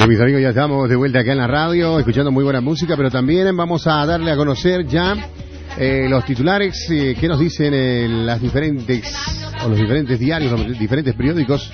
Mis amigos, ya estamos de vuelta acá en la radio, escuchando muy buena música, pero también vamos a darle a conocer ya los titulares que nos dicen los diferentes diarios, los diferentes periódicos,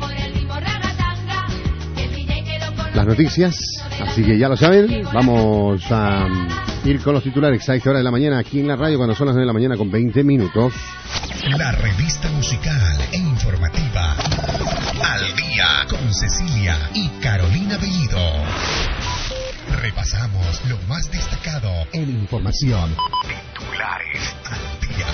las noticias. Así que ya lo saben, vamos a ir con los titulares a esta hora de la mañana aquí en la radio, cuando son las 9 de la mañana con 20 minutos. La revista musical e informativa Al Día con Cecilia y Carolina Bellido. Repasamos lo más destacado en información. Titulares al día.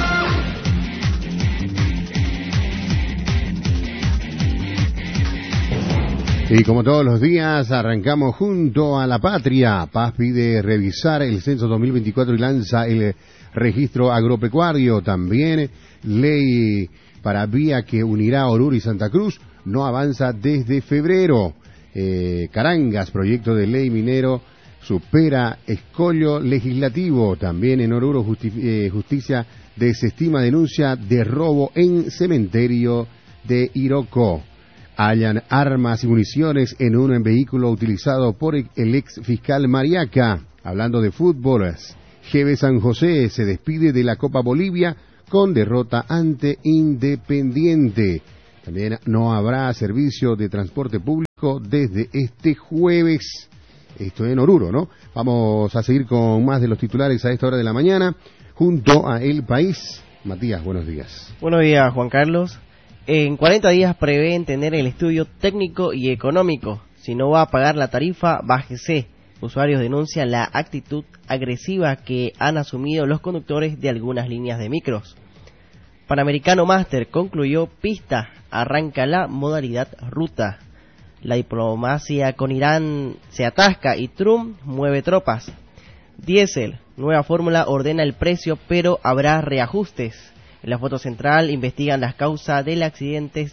Y como todos los días, arrancamos junto a la patria. Paz pide revisar el censo 2024 y lanza el registro agropecuario. También ley para vía que unirá Oruro y Santa Cruz no avanza desde febrero. Carangas, proyecto de ley minero, supera escollo legislativo. También en Oruro, justicia desestima denuncia de robo en cementerio de Irocó. Hallan armas y municiones en un vehículo utilizado por el ex fiscal Mariaca. Hablando de fútbol, GB San José se despide de la Copa Bolivia con derrota ante Independiente. También no habrá servicio de transporte público desde este jueves. Esto en Oruro, ¿no? Vamos a seguir con más de los titulares a esta hora de la mañana, junto a El País. Matías, buenos días. Buenos días, Juan Carlos. En 40 días prevén tener el estudio técnico y económico. Si no va a pagar la tarifa, bájese. Usuarios denuncian la actitud agresiva que han asumido los conductores de algunas líneas de micros. Panamericano Master concluyó pista, arranca la modalidad ruta. La diplomacia con Irán se atasca y Trump mueve tropas. Diesel, nueva fórmula ordena el precio, pero habrá reajustes. En la foto central investigan las causas del accidente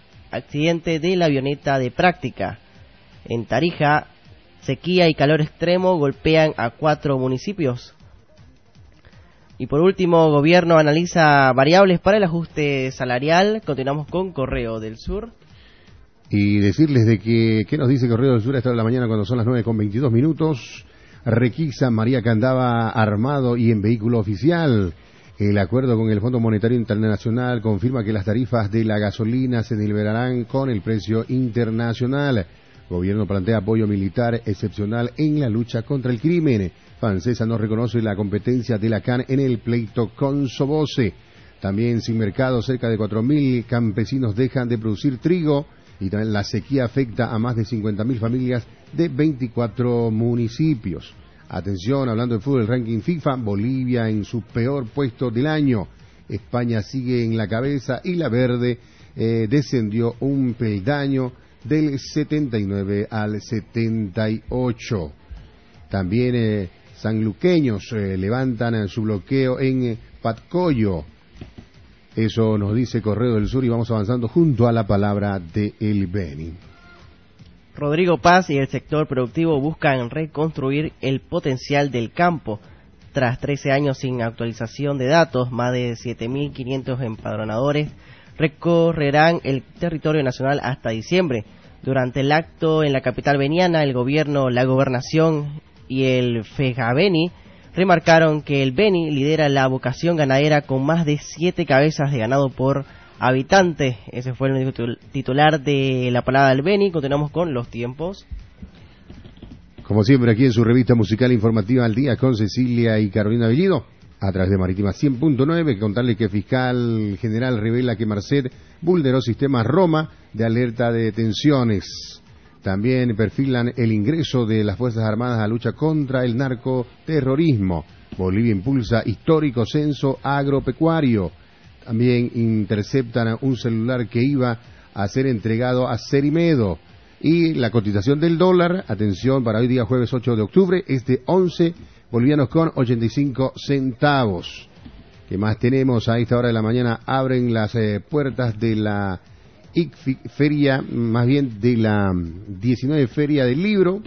de la avioneta de práctica. En Tarija, sequía y calor extremo golpean a 4 municipios. Y por último, gobierno analiza variables para el ajuste salarial. Continuamos con Correo del Sur. Y decirles de que, ¿qué nos dice Correo del Sur a esta hora de la mañana cuando son las 9 con 22 minutos? Requisa Mariaca andaba armado y en vehículo oficial. El acuerdo con el Fondo Monetario Internacional confirma que las tarifas de la gasolina se nivelarán con el precio internacional. Gobierno plantea apoyo militar excepcional en la lucha contra el crimen. Francesa no reconoce la competencia de la CAN en el pleito con Sobose. También sin mercado, cerca de 4.000 campesinos dejan de producir trigo. Y también la sequía afecta a más de 50.000 familias de 24 municipios. Atención, hablando de fútbol, el ranking FIFA, Bolivia en su peor puesto del año. España sigue en la cabeza y la verde descendió un peldaño del 79 al 78. También sanluqueños levantan su bloqueo en Patcoyo. Eso nos dice Correo del Sur y vamos avanzando junto a la palabra de El Beni. Rodrigo Paz y el sector productivo buscan reconstruir el potencial del campo. Tras 13 años sin actualización de datos, más de 7.500 empadronadores recorrerán el territorio nacional hasta diciembre. Durante el acto en la capital beniana, el gobierno, la gobernación y el FEGABENI remarcaron que el Beni lidera la vocación ganadera con más de 7 cabezas de ganado por habitante. Ese fue el titular de la palabra del Beni. Continuamos con los tiempos. Como siempre, aquí en su revista musical informativa Al Día con Cecilia y Carolina Bellido, a través de Marítima 100.9, contarle que fiscal general revela que Marcet vulneró sistemas Roma de alerta de detenciones. También perfilan el ingreso de las Fuerzas Armadas a lucha contra el narcoterrorismo. Bolivia impulsa histórico censo agropecuario. También interceptan un celular que iba a ser entregado a Cerimedo. Y la cotización del dólar, atención, para hoy día jueves 8 de octubre, es de 11 bolivianos con 85 centavos. ¿Qué más tenemos? A esta hora de la mañana abren las puertas de la feria, más bien de la 19 Feria del Libro,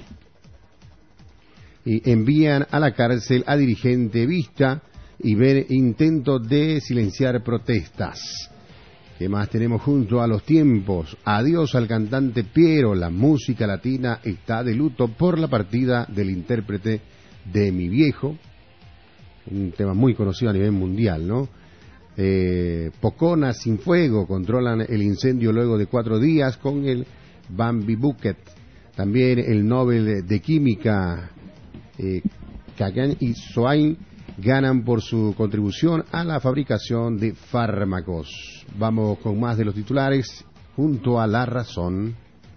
y envían a la cárcel a dirigente Vista y ven intento de silenciar protestas. ¿Qué más tenemos junto a los tiempos? Adiós al cantante Piero, la música latina está de luto por la partida del intérprete de Mi Viejo, un tema muy conocido a nivel mundial, ¿no? Pocona Sin Fuego controlan el incendio luego de 4 días con el Bambi Bucket. También el Nobel de Química Kagan y Soain ganan por su contribución a la fabricación de fármacos. Vamos con más de los titulares junto a La Razón.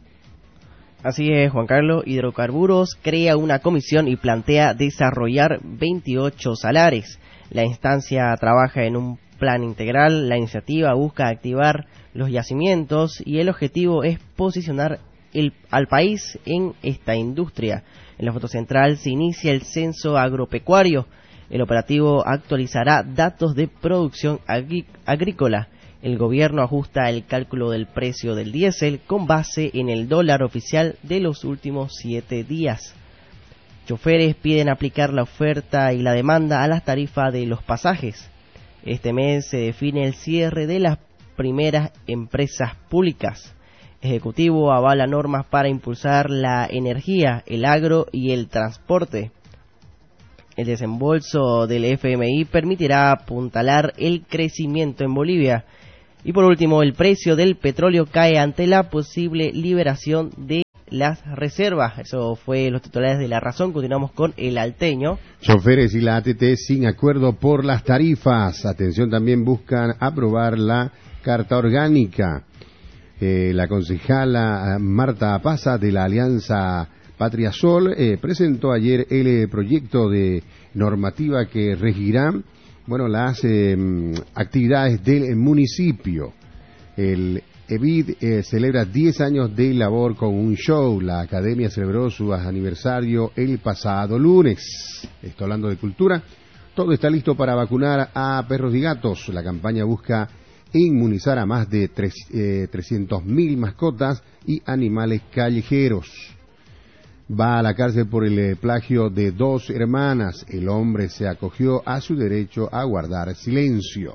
Así es, Juan Carlos. Hidrocarburos crea una comisión y plantea desarrollar 28 salares. La instancia trabaja en un plan integral. La iniciativa busca activar los yacimientos y el objetivo es posicionar al país en esta industria. En la foto central se inicia el censo agropecuario. El operativo actualizará datos de producción agrícola. El gobierno ajusta el cálculo del precio del diésel con base en el dólar oficial de los últimos 7 días. Choferes piden aplicar la oferta y la demanda a las tarifas de los pasajes. Este mes se define el cierre de las primeras empresas públicas. Ejecutivo avala normas para impulsar la energía, el agro y el transporte. El desembolso del FMI permitirá apuntalar el crecimiento en Bolivia. Y por último, el precio del petróleo cae ante la posible liberación de las reservas. Eso fue los titulares de La Razón. Continuamos con El Alteño. Choferes y la ATT sin acuerdo por las tarifas. Atención, también buscan aprobar la Carta Orgánica. La concejala Marta Paza de la Alianza Patria Sol presentó ayer el proyecto de normativa que regirá, las actividades del municipio. El EBID celebra 10 años de labor con un show. La academia celebró su aniversario el pasado lunes. Estoy hablando de cultura. Todo está listo para vacunar a perros y gatos. La campaña busca inmunizar a más de 300.000 mascotas y animales callejeros. Va a la cárcel por el plagio de 2 hermanas. El hombre se acogió a su derecho a guardar silencio.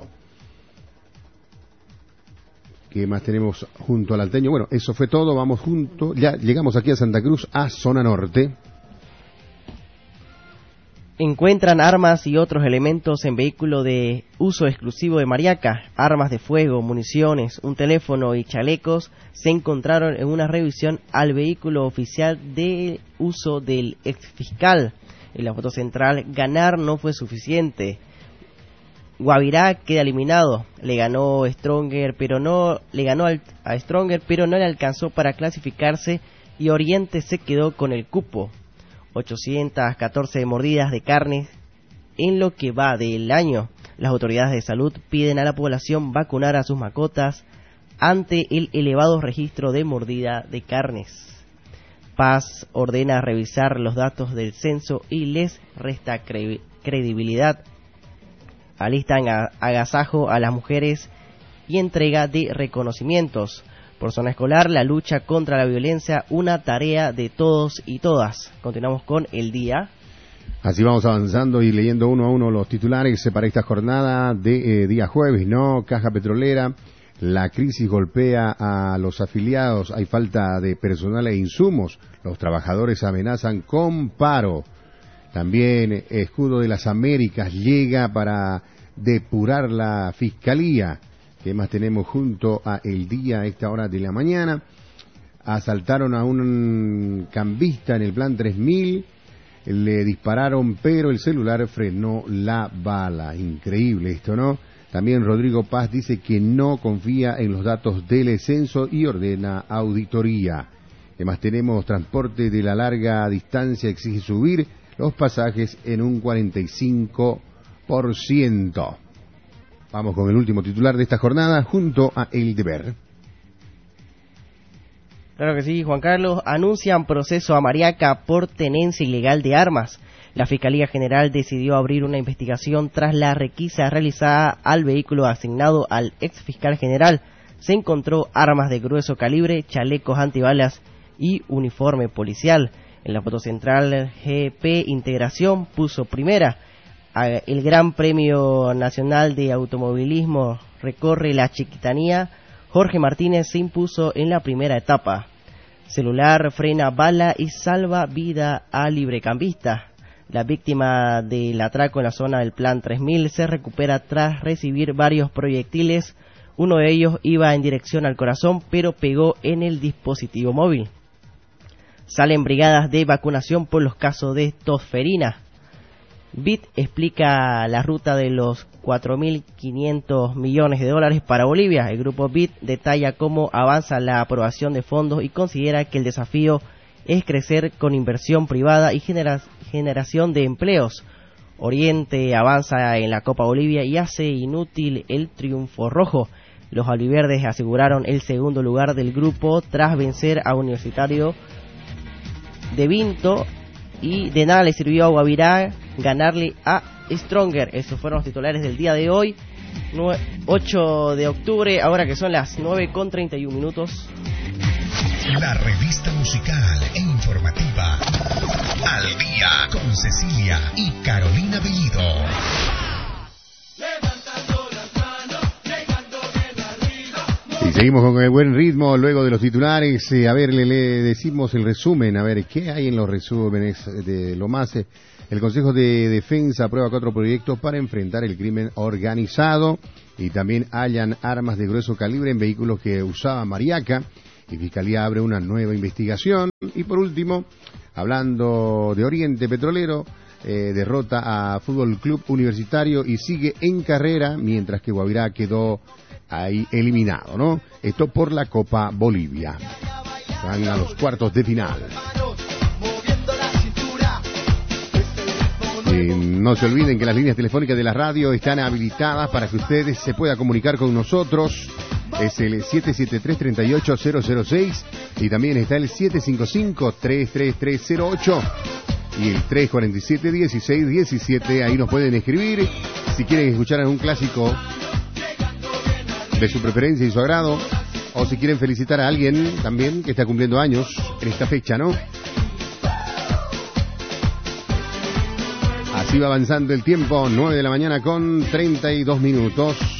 ¿Qué más tenemos junto al Alteño? Bueno, eso fue todo, vamos juntos. Ya llegamos aquí a Santa Cruz, a Zona Norte. Encuentran armas y otros elementos en vehículo de uso exclusivo de Mariaca. Armas de fuego, municiones, un teléfono y chalecos se encontraron en una revisión al vehículo oficial de uso del exfiscal. En la foto central, ganar no fue suficiente. Guavirá queda eliminado. Le ganó a Stronger, pero no le alcanzó para clasificarse y Oriente se quedó con el cupo. 814 mordidas de carne en lo que va del año. Las autoridades de salud piden a la población vacunar a sus mascotas ante el elevado registro de mordida de carnes. Paz ordena revisar los datos del censo y les resta credibilidad. Alistan agasajo a las mujeres y entrega de reconocimientos. Por zona escolar, la lucha contra la violencia, una tarea de todos y todas. Continuamos con el día. Así vamos avanzando y leyendo uno a uno los titulares para esta jornada de día jueves, ¿no? Caja Petrolera, la crisis golpea a los afiliados, hay falta de personal e insumos, los trabajadores amenazan con paro. También Escudo de las Américas llega para depurar la fiscalía. ¿Qué más tenemos junto a el día a esta hora de la mañana? Asaltaron a un cambista en el plan 3000, le dispararon, pero el celular frenó la bala. Increíble esto, ¿no? También Rodrigo Paz dice que no confía en los datos del censo y ordena auditoría. ¿Qué más tenemos? Transporte de la larga distancia exige subir los pasajes en un 45%. Vamos con el último titular de esta jornada junto a El Deber. Claro que sí, Juan Carlos. Anuncian proceso a Mariaca por tenencia ilegal de armas. La Fiscalía General decidió abrir una investigación tras la requisa realizada al vehículo asignado al ex fiscal general. Se encontró armas de grueso calibre, chalecos antibalas y uniforme policial. En la foto central, GP Integración puso primera. El Gran Premio Nacional de Automovilismo recorre la Chiquitanía, Jorge Martínez se impuso en la primera etapa. Celular frena bala y salva vida a librecambista. La víctima del atraco en la zona del Plan 3000 se recupera tras recibir varios proyectiles. Uno de ellos iba en dirección al corazón, pero pegó en el dispositivo móvil. Salen brigadas de vacunación por los casos de tosferina. BID explica la ruta de los 4.500 millones de dólares para Bolivia. El grupo BID detalla cómo avanza la aprobación de fondos y considera que el desafío es crecer con inversión privada y generación de empleos. Oriente avanza en la Copa Bolivia y hace inútil el triunfo rojo. Los albiverdes aseguraron el segundo lugar del grupo tras vencer a Universitario de Vinto, y de nada le sirvió a Guavirá ganarle a Stronger. Esos fueron los titulares del día de hoy, 8 de octubre, ahora que son las 9:31. La revista musical e informativa Al Día con Cecilia y Carolina Bellido. Y seguimos con el buen ritmo luego de los titulares. A ver, le decimos el resumen. A ver, ¿qué hay en los resúmenes de lo más? El Consejo de Defensa aprueba 4 proyectos para enfrentar el crimen organizado y también hallan armas de grueso calibre en vehículos que usaba Mariaca. Y Fiscalía abre una nueva investigación. Y por último, hablando de Oriente Petrolero, derrota a Fútbol Club Universitario y sigue en carrera, mientras que Guavirá quedó ahí eliminado, ¿no? Esto por la Copa Bolivia. Van a los cuartos de final. No se olviden que las líneas telefónicas de la radio están habilitadas para que ustedes se puedan comunicar con nosotros. Es el 773-38006 y también está el 755-33308 y el 347-1617. Ahí nos pueden escribir si quieren escuchar algún clásico de su preferencia y su agrado, o si quieren felicitar a alguien también que está cumpliendo años en esta fecha, ¿no? Así va avanzando el tiempo, 9 de la mañana con 32 minutos.